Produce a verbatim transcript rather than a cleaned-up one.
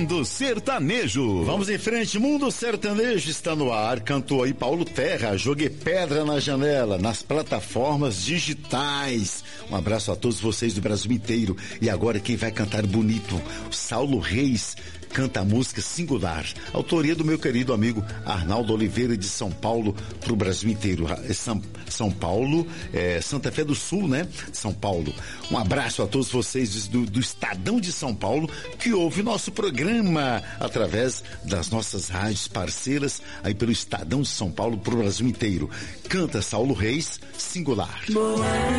Mundo Sertanejo. Vamos em frente, Mundo Sertanejo está no ar. Cantou aí Paulo Terra, Joguei Pedra na Janela, nas plataformas digitais. Um abraço a todos vocês do Brasil inteiro. E agora quem vai cantar bonito? Saulo Reis canta a música Singular, autoria do meu querido amigo Arnaldo Oliveira de São Paulo para o Brasil inteiro. São, São Paulo, é, Santa Fé do Sul, né? São Paulo. Um abraço a todos vocês do, do Estadão de São Paulo que ouve nosso programa através das nossas rádios parceiras aí pelo Estadão de São Paulo para o Brasil inteiro. Canta Saulo Reis, Singular. Boa.